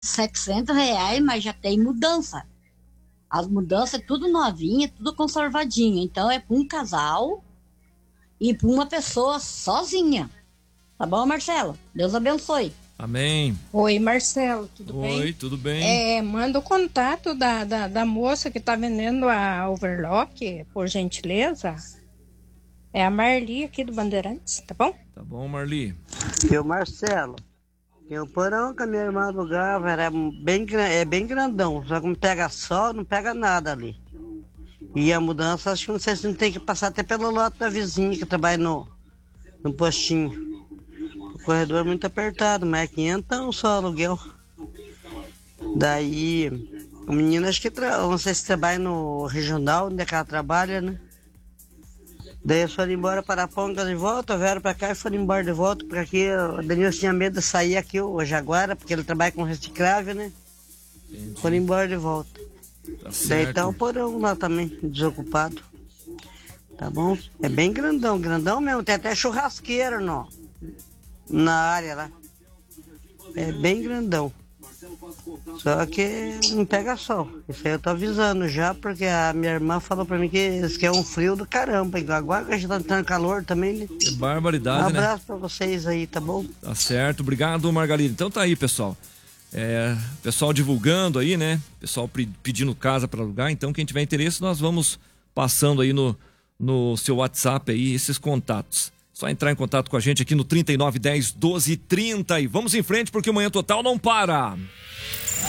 R$ 700, mas já tem mudança. As mudanças é tudo novinha, tudo conservadinho. Então é para um casal e para uma pessoa sozinha. Tá bom, Marcelo? Deus abençoe. Amém. Oi, Marcelo, tudo bem? Oi, tudo bem? Manda o contato da moça que tá vendendo a overlock, por gentileza. É a Marli aqui do Bandeirantes, tá bom? Tá bom, Marli. E o Marcelo, e o porão que a minha irmã alugava era bem grandão, só que não pega sol, não pega nada ali. E a mudança, acho que não sei se não tem que passar até pelo lote da vizinha que trabalha no postinho. O corredor é muito apertado, mas é 500 só aluguel. Daí, o menino acho que, não sei se trabalha no regional, onde é que ela trabalha, né? Daí eles foram embora para a Ponta de volta, vieram para cá e foram embora de volta, porque aqui o Danilo tinha medo de sair aqui, o Jaguara, porque ele trabalha com reciclável, né? Entendi. Foram embora de volta. Tá Daí certo. tá o porão lá também, desocupado. Tá bom? É bem grandão, grandão mesmo, tem até churrasqueira na área lá. É bem grandão. Só que não pega sol. Isso aí eu tô avisando já, porque a minha irmã falou pra mim que isso aqui é um frio do caramba. Agora que a gente tá entrando calor também, né? Que barbaridade, Um né? abraço pra vocês aí, tá bom? Tá certo, obrigado, Margarida. Então tá aí, pessoal. Pessoal divulgando aí, né? Pessoal pedindo casa para alugar. Então, quem tiver interesse, nós vamos passando aí no seu WhatsApp aí esses contatos. Só entrar em contato com a gente aqui no 3910 1230 e vamos em frente porque o Manhã Total não para.